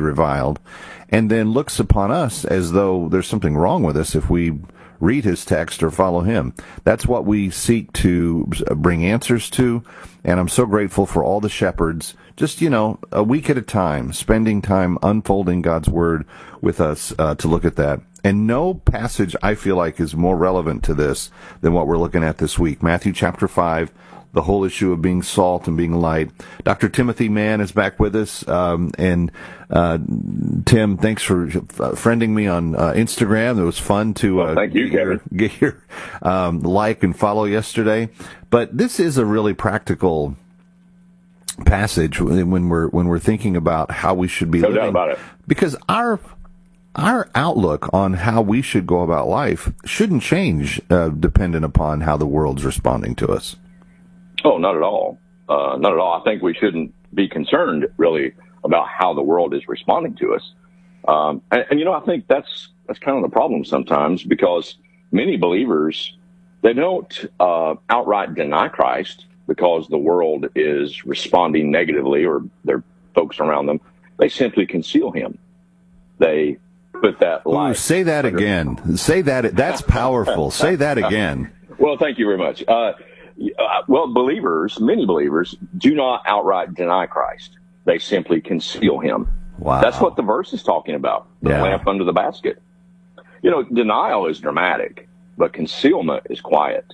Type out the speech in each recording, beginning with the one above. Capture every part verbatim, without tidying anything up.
reviled, and then looks upon us as though there's something wrong with us if we read his text or follow him. That's what we seek to bring answers to, and I'm so grateful for all the shepherds, just, you know, a week at a time, spending time unfolding God's Word with us uh, to look at that. And no passage, I feel like, is more relevant to this than what we're looking at this week. Matthew chapter five, the whole issue of being salt and being light. Doctor Timothy Mann is back with us. Um, and uh, Tim, thanks for friending me on uh, Instagram. It was fun to uh, well, thank you, get your, get your um, like and follow yesterday. But this is a really practical passage when we're when we're thinking about how we should be no living. doubt about it. Because our our outlook on how we should go about life shouldn't change uh, dependent upon how the world's responding to us. Oh, not at all. Uh, not at all. I think we shouldn't be concerned, really, about how the world is responding to us. Um, and, and, you know, I think that's that's kind of the problem sometimes, because many believers, they don't uh, outright deny Christ because the world is responding negatively or their folks around them. They simply conceal him. They put that light. Ooh, say that under- again. Say that. That's powerful. Say that again. Well, thank you very much. Uh, Uh, well, believers, many believers, do not outright deny Christ. They simply conceal him. Wow. That's what the verse is talking about, the Yeah. lamp under the basket. You know, denial is dramatic, but concealment is quiet.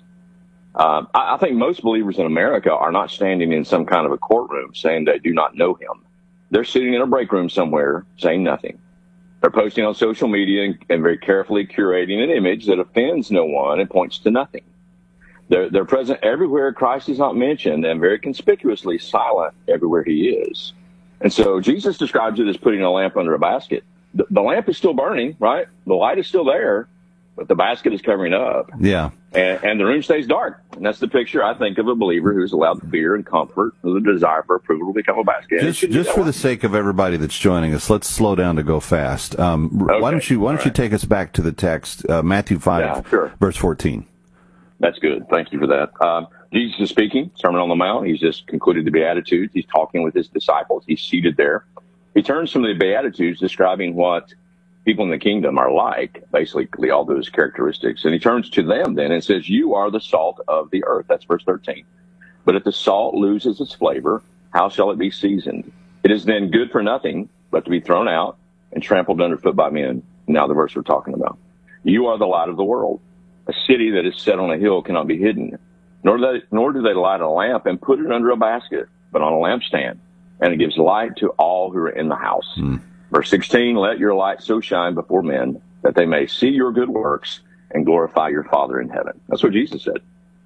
Uh, I, I think most believers in America are not standing in some kind of a courtroom saying they do not know him. They're sitting in a break room somewhere saying nothing. They're posting on social media and, and very carefully curating an image that offends no one and points to nothing. They're, they're present everywhere Christ is not mentioned, and very conspicuously silent everywhere he is. And so Jesus describes it as putting a lamp under a basket. The, the lamp is still burning, right? The light is still there, but the basket is covering up. Yeah. And, and the room stays dark. And that's the picture, I think, of a believer who's allowed fear and comfort, with a desire for approval to become a basket. Just, just for the sake of everybody that's joining us, let's slow down to go fast. Um, okay. Why don't you Why don't All you right. take us back to the text, uh, Matthew five, Yeah, sure. verse fourteen. That's good. Thank you for that. Um, Jesus is speaking, Sermon on the Mount. He's just concluded the Beatitudes. He's talking with his disciples. He's seated there. He turns from the Beatitudes, describing what people in the kingdom are like, basically all those characteristics. And he turns to them then and says, you are the salt of the earth. That's verse thirteen. But if the salt loses its flavor, how shall it be seasoned? It is then good for nothing but to be thrown out and trampled underfoot by men. Now the verse we're talking about. You are the light of the world. A city that is set on a hill cannot be hidden, nor do they, nor do they light a lamp and put it under a basket, but on a lampstand, and it gives light to all who are in the house. Mm. Verse sixteen, let your light so shine before men that they may see your good works and glorify your Father in heaven. That's what Jesus said.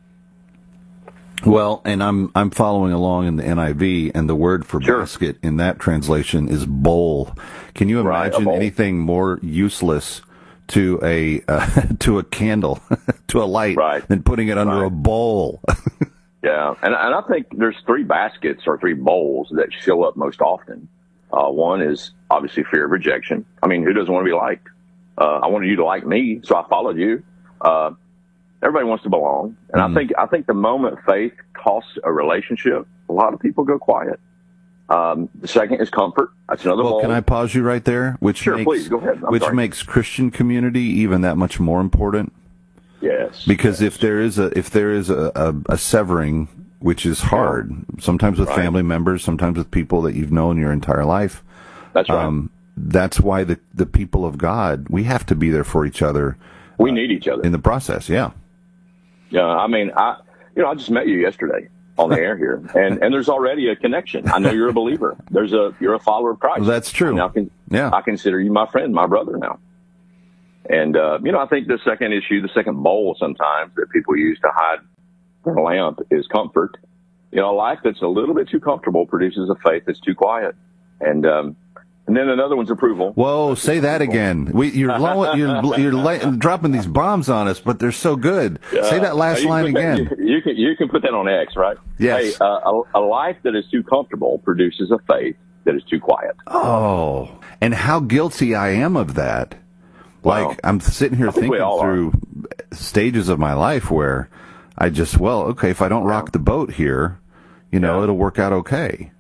Well, and I'm I'm following along in the N I V, and the word for Sure. basket in that translation is bowl. Can you Right, a imagine bowl. anything more useless to a uh, to a candle, to a light, Right. than putting it under Right. a bowl? Yeah, and, and I think there's three baskets or three bowls that show up most often. Uh, one is obviously fear of rejection. I mean, who doesn't want to be liked? Uh, I wanted you to like me, so I followed you. Uh, everybody wants to belong, and Mm. I think I think the moment faith costs a relationship, a lot of people go quiet. Um, the second is comfort. That's another Well, bowl. can I pause you right there? Which Sure, makes, please, go ahead. I'm which sorry. makes Christian community even that much more important. Yes, Because yes. if there is a if there is a, a, a severing, which is hard, sometimes with Right. family members, sometimes with people that you've known your entire life, that's right. um, that's why the the people of God, we have to be there for each other we need each other. in the process. Yeah. Yeah, I mean, I you know I just met you yesterday on the air here, and and there's already a connection. I know you're a believer. There's a you're a follower of Christ. That's true. And I can, Yeah. I consider you my friend, my brother now. And uh, you know, I think the second issue, the second bowl, sometimes that people use to hide their lamp is comfort. You know, a life that's a little bit too comfortable produces a faith that's too quiet, and um, and then another one's approval. Whoa, say that again. We, you're low, you're you're light, dropping these bombs on us, but they're so good. say that last you can line put that- again. you, you can you can put that on X, right? Yes. Hey, uh, a, a life that is too comfortable produces a faith that is too quiet. Oh, and how guilty I am of that. Wow. Like, I'm sitting here I think we thinking all are. through stages of my life where I just, well, okay, if I don't rock the boat here, you know, Yeah. it'll work out okay.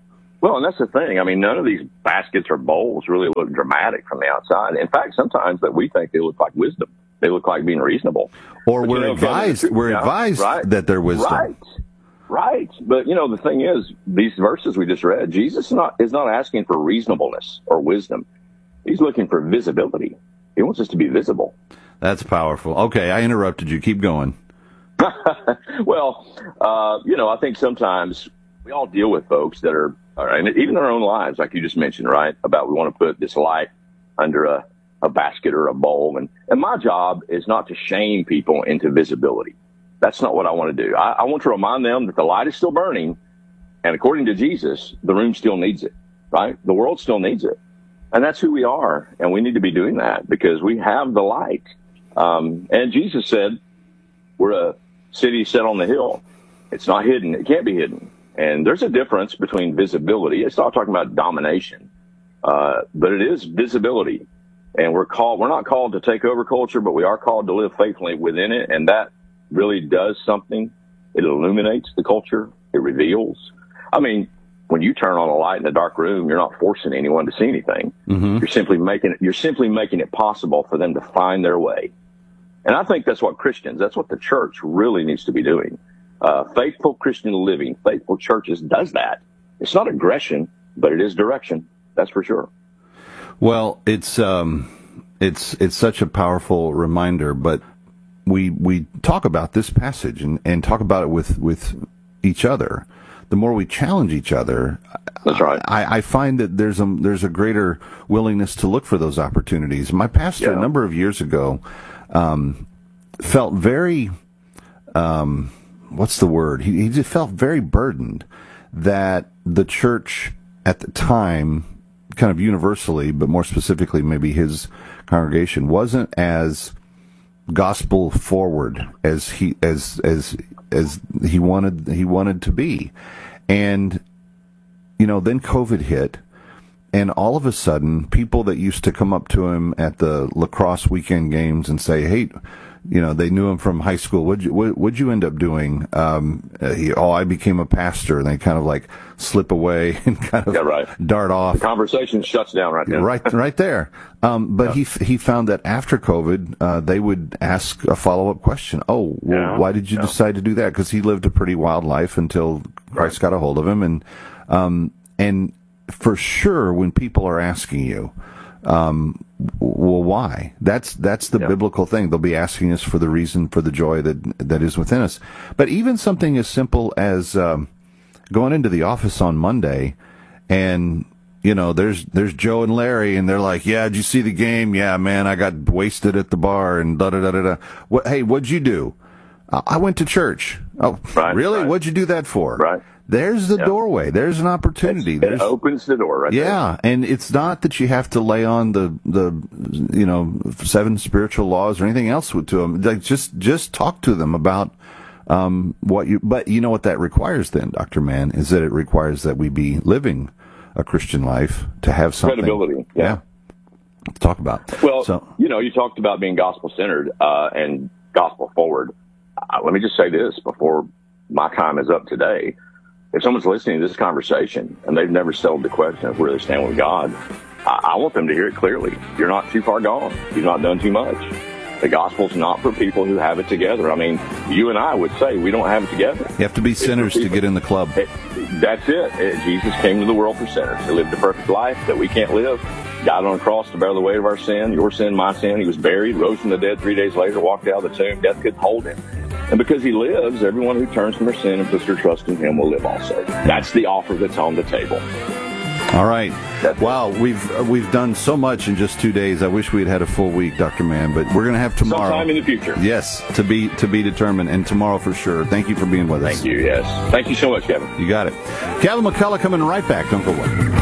Well, and that's the thing. I mean, none of these baskets or bowls really look dramatic from the outside. In fact, sometimes that we think they look like wisdom. They look like being reasonable. Or but, we're you know, advised, we're yeah, advised right, that they're wisdom. Right, right. But, you know, the thing is, these verses we just read, Jesus is not, is not asking for reasonableness or wisdom. He's looking for visibility. He wants us to be visible. That's powerful. Okay, I interrupted you. Keep going. Well, uh, you know, I think sometimes we all deal with folks that are, and even in our own lives, like you just mentioned, right, about we want to put this light under a, a basket or a bowl. And, and my job is not to shame people into visibility. That's not what I want to do. I, I want to remind them that the light is still burning. And according to Jesus, the room still needs it, right? The world still needs it. And that's who we are. And we need to be doing that because we have the light. Um, and Jesus said, we're a city set on the hill. It's not hidden. It can't be hidden. And there's a difference between visibility. It's not talking about domination, uh, but it is visibility. And we're called, we're not called to take over culture, but we are called to live faithfully within it. And that really does something. It illuminates the culture. It reveals. I mean, when you turn on a light in a dark room, you're not forcing anyone to see anything. Mm-hmm. You're simply making it, you're simply making it possible for them to find their way. And I think that's what Christians, that's what the church really needs to be doing. Uh, faithful Christian living, faithful churches does that. It's not aggression, but it is direction. That's for sure. Well, it's um, it's it's such a powerful reminder. But we we talk about this passage and, and talk about it with, with each other. The more we challenge each other, that's right. I, I find that there's a there's a greater willingness to look for those opportunities. My pastor yeah. a number of years ago um, felt very. Um, What's the word? He, he just felt very burdened that the church at the time, kind of universally, but more specifically maybe his congregation, wasn't as gospel forward as he as as as he wanted he wanted to be. And you know, then COVID hit, and all of a sudden, people that used to come up to him at the lacrosse weekend games and say, "Hey," you know, they knew him from high school. What'd you, what, what'd you end up doing? Um, uh, he, oh, I became a pastor. And they kind of like slip away and kind of yeah, right. dart off. The conversation shuts down right there. Right, right there. Um, but yeah. he he found that after COVID, uh, they would ask a follow-up question. Oh, well, yeah. why did you yeah. decide to do that? Because he lived a pretty wild life until Christ right. got a hold of him. And, um, and for sure, when people are asking you, Um, well, why? That's that's the yeah. biblical thing. They'll be asking us for the reason, for the joy that that is within us. But even something as simple as um, going into the office on Monday, and you know, there's there's Joe and Larry, and they're like, "Yeah, did you see the game? Yeah, man, I got wasted at the bar, and da da da da da. What? Hey, what'd you do? I went to church. Oh, right, really? Right. What'd you do that for? Right. There's the yeah. doorway. There's an opportunity. It's, There's, it opens the door right yeah, there. and it's not that you have to lay on the, the you know, seven spiritual laws or anything else to them. Like just just talk to them about um, what you. But you know what that requires then, Doctor Mann, is that it requires that we be living a Christian life to have something. Credibility. Yeah. yeah to talk about. Well, so, you know, you talked about being gospel centered uh, and gospel forward. Uh, let me just say this before my time is up today. If someone's listening to this conversation and they've never settled the question of where they stand with God, I, I want them to hear it clearly. You're not too far gone. You've not done too much. The gospel's not for people who have it together. I mean, you and I would say we don't have it together. You have to be sinners to get in the club. It, that's it. it. Jesus came to the world for sinners. He lived the perfect life that we can't live. Died on a cross to bear the weight of our sin, your sin, my sin. He was buried, rose from the dead three days later, walked out of the tomb. Death couldn't hold him. And because he lives, everyone who turns from their sin and puts their trust in him will live also. That's the offer that's on the table. All right. That's wow, it. we've we've done so much in just two days. I wish we had had a full week, Doctor Mann, but we're going to have tomorrow. Sometime in the future. Yes, to be to be determined, and tomorrow for sure. Thank you for being with us. Thank you, yes. Thank you so much, Kevin. You got it. Kevin McCullough coming right back. Don't go away.